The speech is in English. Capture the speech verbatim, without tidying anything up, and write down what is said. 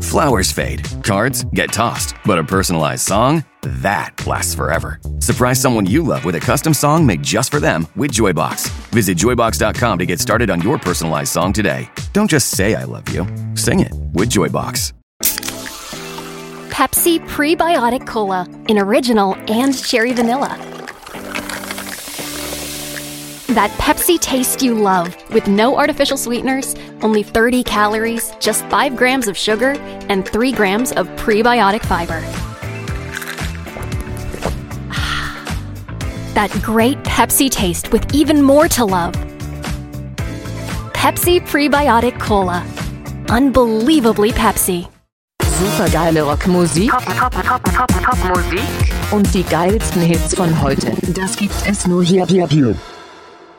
Flowers fade, cards get tossed, but a personalized song? That lasts forever. Surprise someone you love with a custom song made just for them with Joybox. Visit joybox dot com to get started on your personalized song today. Don't just say I love you. Sing it with Joybox. Pepsi Prebiotic Cola in original and cherry vanilla. That Pepsi taste you love with no artificial sweeteners, only thirty calories, just five grams of sugar, and three grams of prebiotic fiber. That great Pepsi taste with even more to love. Pepsi Prebiotic Cola. Unbelievably Pepsi. Supergeile Rockmusik Pop, Pop, Pop, Pop, Popmusik und die geilsten Hits von heute. Das gibt es nur hier, hier, hier.